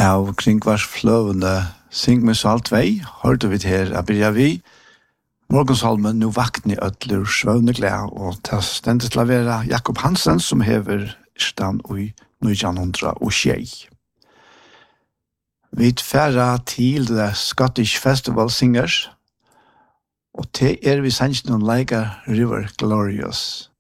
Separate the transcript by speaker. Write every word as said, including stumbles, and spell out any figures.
Speaker 1: Av kringvarsfløvende Syng med salt vei, hørte vi til her, jeg begynner vi. Morgonsalmen, nå vakne ødler svøvneglede, og det stendet til å være Jakob Hansen, som hever stand i nitton hundre og tjei. Vi færre til The Scottish Festival Singers, og til er vi sannsyn om Like River Glorious.